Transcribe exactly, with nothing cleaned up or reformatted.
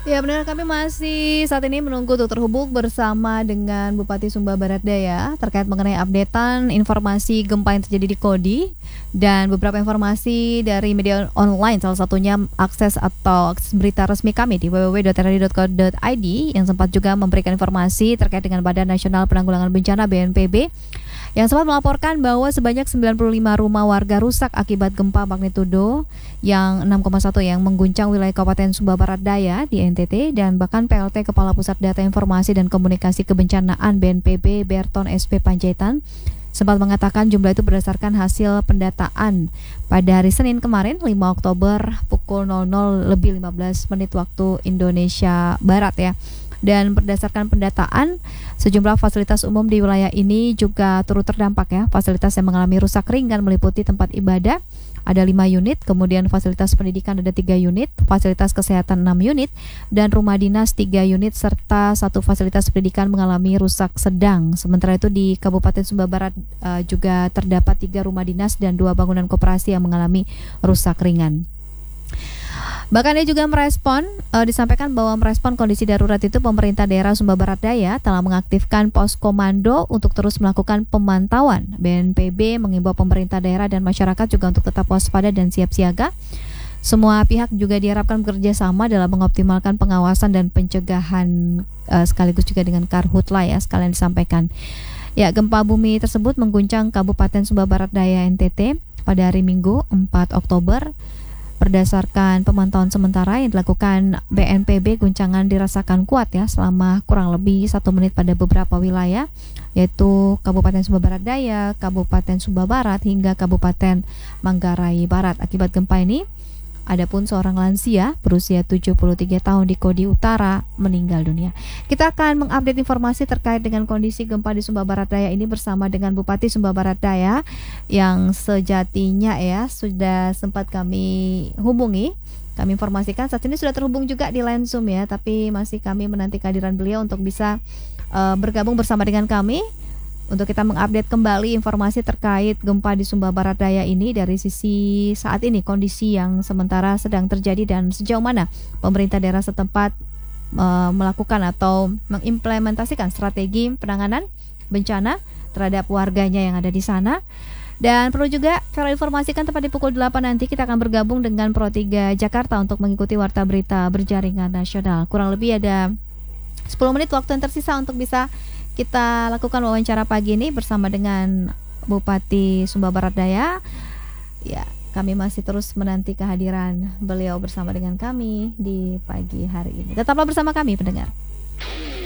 Ya benar, kami masih saat ini menunggu untuk terhubung bersama dengan Bupati Sumba Barat Daya terkait mengenai updatean informasi gempa yang terjadi di Kodi dan beberapa informasi dari media online, salah satunya akses atau akses berita resmi kami di w w w dot r d dot co dot i d yang sempat juga memberikan informasi terkait dengan Badan Nasional Penanggulangan Bencana B N P B yang sempat melaporkan bahwa sebanyak sembilan puluh lima rumah warga rusak akibat gempa magnitudo yang enam koma satu yang mengguncang wilayah Kabupaten Sumba Barat Daya di N T T, dan bahkan P L T Kepala Pusat Data Informasi dan Komunikasi Kebencanaan B N P B Berton S P Panjaitan sempat mengatakan jumlah itu berdasarkan hasil pendataan pada hari Senin kemarin lima Oktober pukul nol nol lebih lima belas menit waktu Indonesia Barat ya. Dan berdasarkan pendataan, sejumlah fasilitas umum di wilayah ini juga turut terdampak ya. Fasilitas yang mengalami rusak ringan meliputi tempat ibadah ada lima unit, kemudian fasilitas pendidikan ada tiga unit, fasilitas kesehatan enam unit, dan rumah dinas tiga unit serta satu fasilitas pendidikan mengalami rusak sedang. Sementara itu di Kabupaten Sumba Barat uh, juga terdapat tiga rumah dinas dan dua bangunan koperasi yang mengalami rusak ringan. Bahkan dia juga merespon, e, disampaikan bahwa merespon kondisi darurat itu pemerintah daerah Sumba Barat Daya telah mengaktifkan pos komando untuk terus melakukan pemantauan. B N P B mengimbau pemerintah daerah dan masyarakat juga untuk tetap waspada dan siap siaga. Semua pihak juga diharapkan bekerja sama dalam mengoptimalkan pengawasan dan pencegahan e, sekaligus juga dengan karhutla ya sekalian disampaikan. Ya, gempa bumi tersebut mengguncang Kabupaten Sumba Barat Daya N T T pada hari Minggu empat Oktober. Berdasarkan pemantauan sementara yang dilakukan B N P B, guncangan dirasakan kuat ya selama kurang lebih satu menit pada beberapa wilayah, yaitu Kabupaten Sumba Barat Daya, Kabupaten Sumba Barat, hingga Kabupaten Manggarai Barat. Akibat gempa ini, adapun seorang lansia berusia tujuh puluh tiga tahun di Kodi Utara meninggal dunia. Kita akan mengupdate informasi terkait dengan kondisi gempa di Sumba Barat Daya ini bersama dengan Bupati Sumba Barat Daya yang sejatinya ya sudah sempat kami hubungi. Kami informasikan saat ini sudah terhubung juga di line Zoom ya, tapi masih kami menanti kehadiran beliau untuk bisa uh, bergabung bersama dengan kami untuk kita mengupdate kembali informasi terkait gempa di Sumba Barat Daya ini dari sisi saat ini kondisi yang sementara sedang terjadi dan sejauh mana pemerintah daerah setempat uh, melakukan atau mengimplementasikan strategi penanganan bencana terhadap warganya yang ada di sana. Dan perlu juga saya informasikan tepat di pukul delapan nanti kita akan bergabung dengan Pro tiga Jakarta untuk mengikuti warta berita berjaringan nasional. Kurang lebih ada sepuluh menit waktu yang tersisa untuk bisa kita lakukan wawancara pagi ini bersama dengan Bupati Sumba Barat Daya. Ya, kami masih terus menanti kehadiran beliau bersama dengan kami di pagi hari ini. Tetaplah bersama kami pendengar.